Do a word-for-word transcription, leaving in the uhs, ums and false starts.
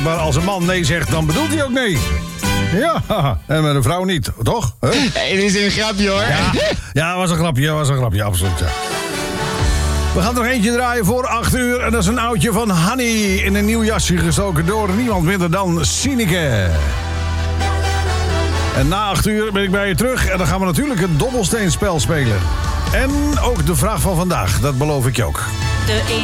Maar als een man nee zegt, dan bedoelt hij ook nee. Ja, en met een vrouw niet, toch? Huh? Hey, dit is een grapje, hoor. Ja, ja, was een grapje, was een grapje, absoluut, ja. We gaan er nog eentje draaien voor acht uur. En dat is een oudje van Honey in een nieuw jasje gestoken door niemand minder dan Sineke. En na acht uur ben ik bij je terug. En dan gaan we natuurlijk het dobbelsteenspel spelen. En ook de vraag van vandaag, dat beloof ik je ook. De